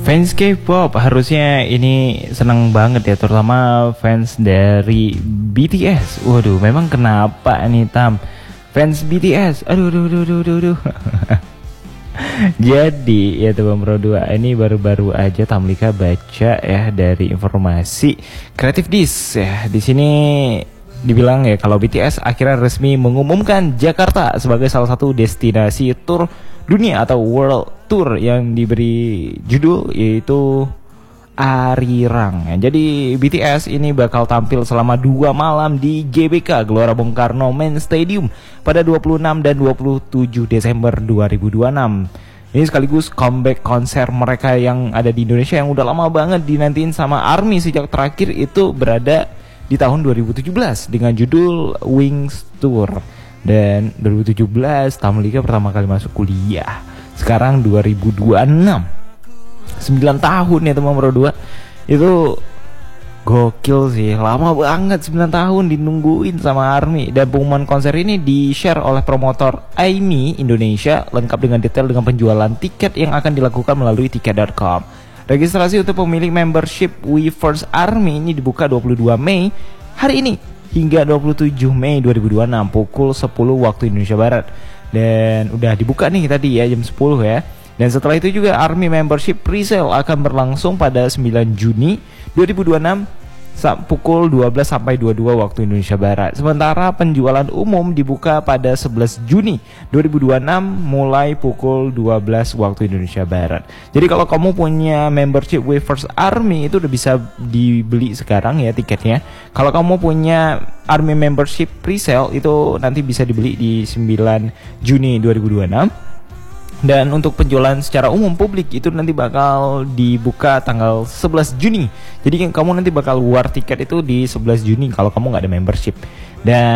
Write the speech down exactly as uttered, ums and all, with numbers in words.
Fans K-pop harusnya ini seneng banget ya, terutama fans dari B T S. Waduh, memang kenapa nih Tam? Fans B T S, aduh, aduh, aduh, aduh, aduh, aduh. Jadi ya teman Pro dua, ini baru-baru aja Tamlika baca ya dari informasi Creative Disk ya. Di sini dibilang ya kalau B T S akhirnya resmi mengumumkan Jakarta sebagai salah satu destinasi tour dunia atau World Tour yang diberi judul yaitu Arirang. Jadi B T S ini bakal tampil selama dua malam di G B K Gelora Bung Karno Main Stadium pada dua puluh enam dan dua puluh tujuh Desember dua ribu dua puluh enam. Ini sekaligus comeback konser mereka yang ada di Indonesia yang udah lama banget dinantiin sama ARMY sejak terakhir itu berada di tahun dua ribu tujuh belas dengan judul Wings Tour. Dan dua ribu tujuh belas Tamlika pertama kali masuk kuliah. Sekarang dua ribu dua puluh enam, sembilan tahun ya teman Pro dua. Itu gokil sih, lama banget sembilan tahun dinungguin sama ARMY. Dan pengumuman konser ini di-share oleh promotor AIMI Indonesia lengkap dengan detail dengan penjualan tiket yang akan dilakukan melalui tiket dot com. Registrasi untuk pemilik membership Weverse ARMY ini dibuka dua puluh dua Mei hari ini hingga dua puluh tujuh Mei dua ribu dua puluh enam pukul sepuluh waktu Indonesia Barat. Dan udah dibuka nih tadi ya jam sepuluh ya. Dan setelah itu juga ARMY membership presale akan berlangsung pada sembilan Juni dua ribu dua puluh enam pukul dua belas sampai dua puluh dua waktu Indonesia Barat. Sementara penjualan umum dibuka pada sebelas Juni dua ribu dua puluh enam mulai pukul dua belas waktu Indonesia Barat. Jadi kalau kamu punya membership Weverse ARMY itu udah bisa dibeli sekarang ya tiketnya. Kalau kamu punya ARMY membership presale itu nanti bisa dibeli di sembilan Juni dua ribu dua puluh enam. Dan untuk penjualan secara umum publik itu nanti bakal dibuka tanggal sebelas Juni. Jadi kamu nanti bakal war tiket itu di sebelas Juni kalau kamu nggak ada membership. Dan